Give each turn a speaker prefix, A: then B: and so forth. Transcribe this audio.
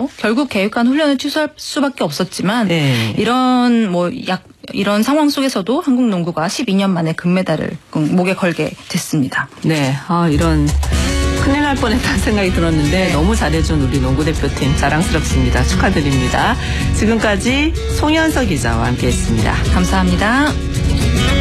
A: 거죠. 결국 계획한 훈련을 취소할 수밖에 없었지만
B: 네.
A: 이런 상황 속에서도 한국 농구가 12년 만에 금메달을 목에 걸게 됐습니다.
B: 네, 이런 큰일 날 뻔했다는 생각이 들었는데 너무 잘해준 우리 농구 대표팀 자랑스럽습니다. 축하드립니다. 지금까지 송현서 기자와 함께했습니다.
A: 감사합니다.